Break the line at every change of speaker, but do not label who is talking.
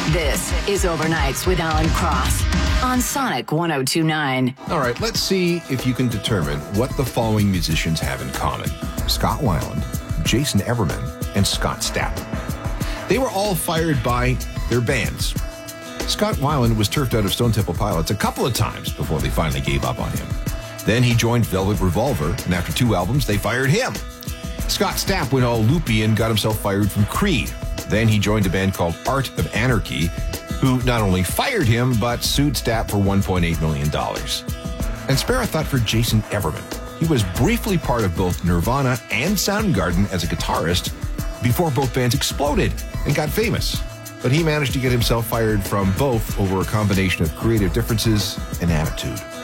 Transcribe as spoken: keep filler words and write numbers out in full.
This is Overnights with Alan Cross on Sonic one oh two point nine.
All right, let's see if you can determine what the following musicians have in common. Scott Weiland, Jason Everman, and Scott Stapp. They were all fired by their bands. Scott Weiland was turfed out of Stone Temple Pilots a couple of times before they finally gave up on him. Then he joined Velvet Revolver, and after two albums, they fired him. Scott Stapp went all loopy and got himself fired from Creed. Then he joined a band called Art of Anarchy, who not only fired him, but sued Stapp for one point eight million dollars. And spare a thought for Jason Everman. He was briefly part of both Nirvana and Soundgarden as a guitarist before both bands exploded and got famous. But he managed to get himself fired from both over a combination of creative differences and attitude.